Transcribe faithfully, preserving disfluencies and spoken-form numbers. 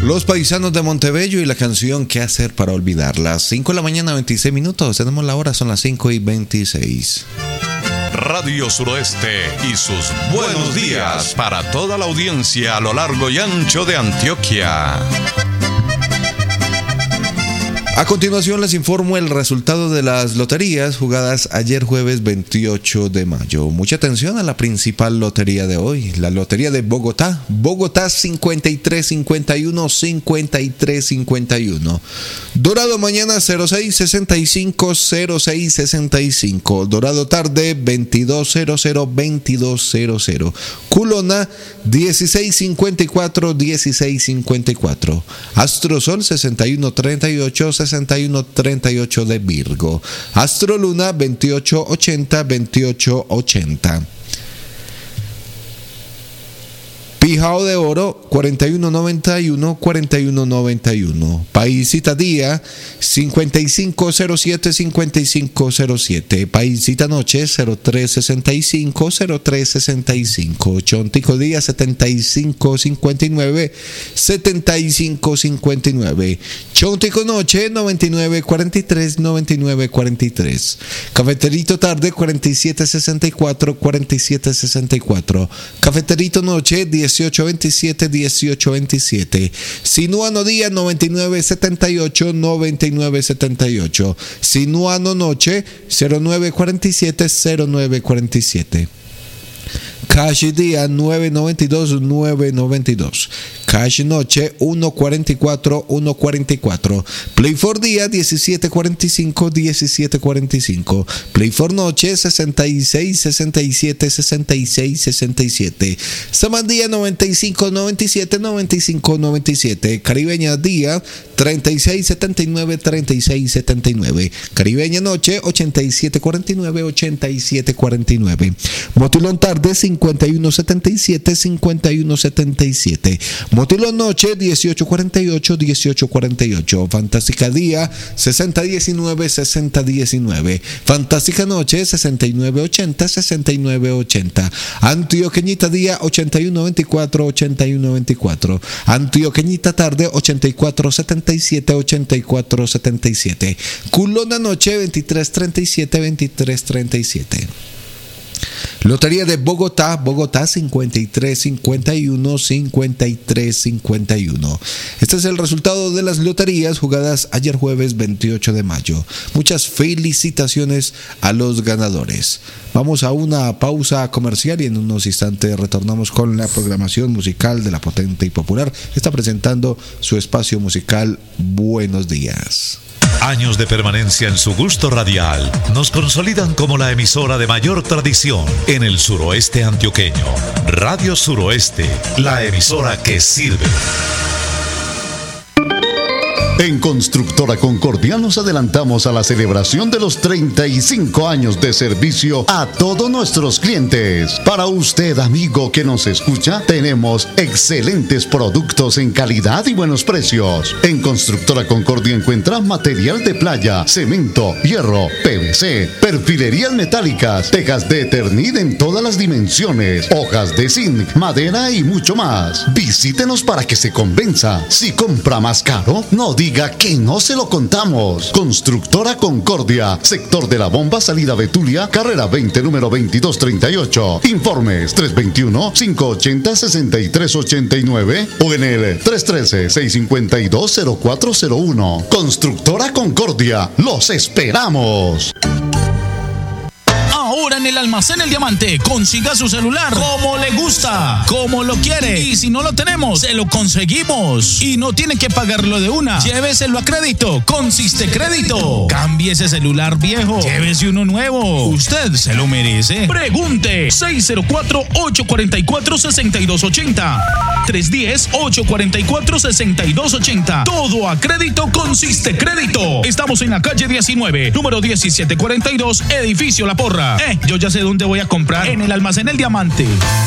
Los Paisanos de Montebello y la canción ¿Qué hacer para olvidarla? cinco de la mañana, veintiséis minutos. Tenemos la hora, son las cinco y veintiséis. Radio Suroeste y sus buenos días para toda la audiencia a lo largo y ancho de Antioquia. A continuación les informo el resultado de las loterías jugadas ayer jueves veintiocho de mayo. Mucha atención a la principal lotería de hoy, la lotería de Bogotá. Bogotá cincuenta y tres cincuenta y uno, cincuenta y tres cincuenta y uno. Dorado mañana cero seis sesenta y cinco, cero seis sesenta y cinco. Dorado tarde veintidós cero cero, veintidós cero cero. Culona dieciséis cincuenta y cuatro, dieciséis cincuenta y cuatro. Astrosol sesenta y uno treinta y ocho, sesenta y uno treinta y ocho de Virgo. Astroluna veintiocho ochenta, veintiocho ochenta. Pijao de Oro cuarenta y uno noventa y uno, cuarenta y uno noventa y uno. Paisita Día cincuenta y cinco cero siete, cincuenta y cinco cero siete. Paisita Noche cero tres sesenta y cinco, cero tres sesenta y cinco. Chontico Día setenta y cinco cincuenta y nueve, setenta y cinco cincuenta y nueve. Chontico Noche noventa y nueve cuarenta y tres, noventa y nueve cuarenta y tres. Cafeterito Tarde cuarenta y siete sesenta y cuatro, cuarenta y siete sesenta y cuatro. Cafeterito Noche dieciocho veintisiete, dieciocho veintisiete. Sinuano Día noventa y nueve setenta y ocho, noventa y nueve setenta y ocho. Sinuano Noche cero nueve cuarenta y siete, cero nueve cuarenta y siete. Cash Día nueve noventa y dos, nueve noventa y dos. Cash Noche uno cuarenta y cuatro, uno cuarenta y cuatro. Play for Día diecisiete cuarenta y cinco, diecisiete cuarenta y cinco. Play for Noche sesenta y seis sesenta y siete, sesenta y seis sesenta y siete. Samandía noventa y cinco noventa y siete, noventa y cinco noventa y siete. Caribeña Día treinta y seis setenta y nueve, treinta y seis setenta y nueve. Caribeña Noche ochenta y siete cuarenta y nueve, ochenta y siete cuarenta y nueve. Motilón Tarde cincuenta y uno setenta y siete, cincuenta y uno setenta y siete. Motilón Noche dieciocho cuarenta y ocho, dieciocho cuarenta y ocho. Fantástica Día sesenta diecinueve, sesenta diecinueve. Fantástica Noche sesenta y nueve ochenta, sesenta y nueve ochenta. Antioqueñita Día ochenta y uno veinticuatro, ochenta y uno veinticuatro. Antioqueñita Tarde ochenta y cuatro setenta y siete, ochenta y cuatro setenta y siete. Culona Noche veintitrés treinta y siete, veintitrés treinta y siete. Lotería de Bogotá, Bogotá cincuenta y tres cincuenta y uno, cincuenta y tres cincuenta y uno. Este es el resultado de las loterías jugadas ayer jueves veintiocho de mayo. Muchas felicitaciones a los ganadores. Vamos a una pausa comercial y en unos instantes retornamos con la programación musical de la potente y popular. Está presentando su espacio musical Buenos Días. Años de permanencia en su gusto radial nos consolidan como la emisora de mayor tradición en el suroeste antioqueño. Radio Suroeste, la emisora que sirve. En Constructora Concordia nos adelantamos a la celebración de los treinta y cinco años de servicio a todos nuestros clientes. Para usted, amigo que nos escucha, tenemos excelentes productos en calidad y buenos precios. En Constructora Concordia encuentra material de playa, cemento, hierro, P V C, perfilerías metálicas, tejas de Eternit en todas las dimensiones, hojas de zinc, madera y mucho más. Visítenos para que se convenza. Si compra más caro, no diga Diga que no se lo contamos. Constructora Concordia, sector de la Bomba, salida Betulia, carrera veinte, número veintidós treinta y ocho. Informes tres dos uno, cinco ochenta, sesenta y tres ochenta y nueve o en el tres uno tres, seis cinco dos, cero cuatro cero uno. Constructora Concordia, los esperamos. Ahora en el Almacén El Diamante, consiga su celular como le gusta, como lo quiere. Y si no lo tenemos, se lo conseguimos. Y no tiene que pagarlo de una. Lléveselo a crédito con Sistecrédito. Cambie ese celular viejo, llévese uno nuevo. Usted se lo merece. Pregunte seis cero cuatro, ocho cuatro cuatro, seis dos ocho cero. tres uno cero, ocho cuatro cuatro, seis dos ocho cero. Todo a crédito con Sistecrédito. Estamos en la calle diecinueve, número diecisiete cuarenta y dos, edificio La Porra. Eh, yo ya sé dónde voy a comprar. En el Almacén El Diamante.